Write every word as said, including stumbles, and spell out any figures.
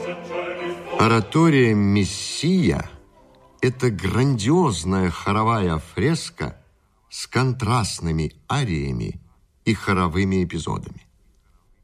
Оратория «Мессия» – это грандиозная хоровая фреска с контрастными ариями и хоровыми эпизодами.